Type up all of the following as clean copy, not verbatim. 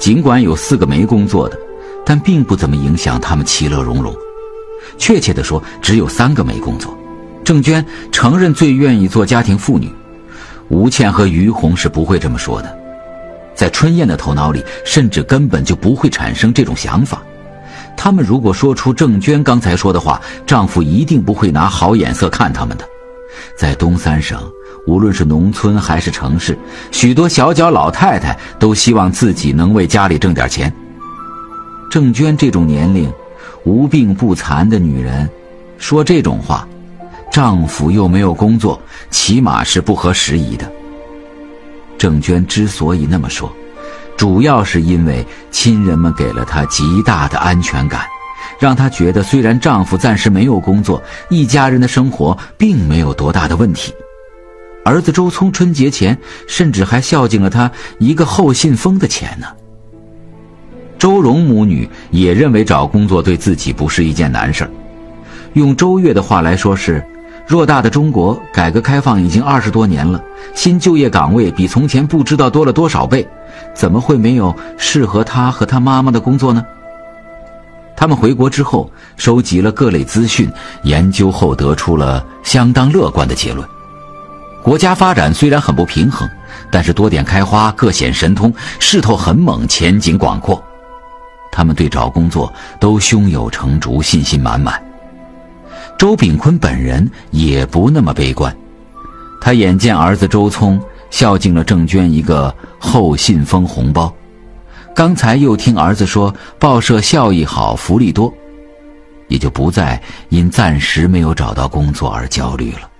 尽管有4个没工作的，但并不怎么影响他们其乐融融。确切地说，只有3个没工作。郑娟承认最愿意做家庭妇女，吴倩和于红是不会这么说的。在春燕的头脑里，甚至根本就不会产生这种想法。他们如果说出郑娟刚才说的话，丈夫一定不会拿好眼色看他们的。在东三省，无论是农村还是城市，许多小脚老太太都希望自己能为家里挣点钱。郑娟这种年龄无病不残的女人说这种话，丈夫又没有工作，起码是不合时宜的。郑娟之所以那么说，主要是因为亲人们给了她极大的安全感，让她觉得虽然丈夫暂时没有工作，一家人的生活并没有多大的问题。儿子周聪春节前甚至还孝敬了他一个后信封的钱呢。周荣母女也认为找工作对自己不是一件难事儿。用周越的话来说是，偌大的中国，改革开放已经20多年了，新就业岗位比从前不知道多了多少倍，怎么会没有适合他和他妈妈的工作呢？他们回国之后，收集了各类资讯，研究后得出了相当乐观的结论。国家发展虽然很不平衡，但是多点开花，各显神通，势头很猛，前景广阔。他们对找工作都胸有成竹，信心满满。周炳坤本人也不那么悲观，他眼见儿子周聪孝敬了郑娟一个后信封红包，刚才又听儿子说报社效益好，福利多，也就不再因暂时没有找到工作而焦虑了。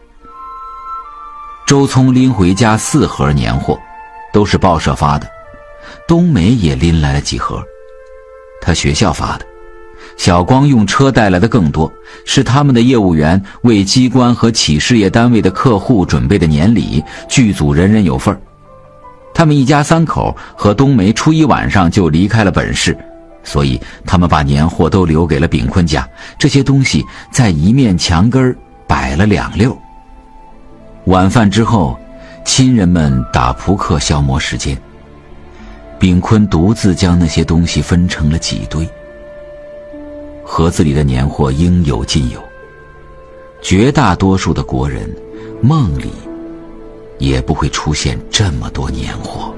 周聪拎回家4盒年货，都是报社发的，冬梅也拎来了几盒，他学校发的，小光用车带来的更多，是他们的业务员为机关和企事业单位的客户准备的年礼，剧组人人有份。他们一家3口和冬梅初一晚上就离开了本市，所以他们把年货都留给了炳坤家，这些东西在一面墙根摆了2溜。晚饭之后，亲人们打扑克消磨时间，炳坤独自将那些东西分成了几堆。盒子里的年货应有尽有，绝大多数的国人梦里也不会出现这么多年货。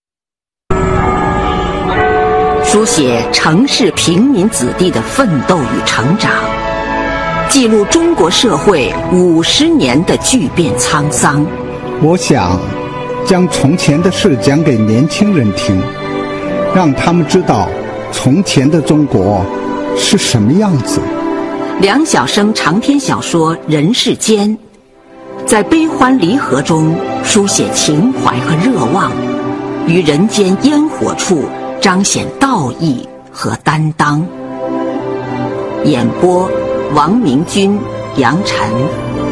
书写城市平民子弟的奋斗与成长，记录中国社会50年的巨变沧桑。 我想将从前的事讲给年轻人听，让他们知道从前的中国是什么样子。 梁晓声长篇小说《人世间》，在悲欢离合中书写情怀和热望，于人间烟火处彰显道义和担当。演播：王明君、杨晨。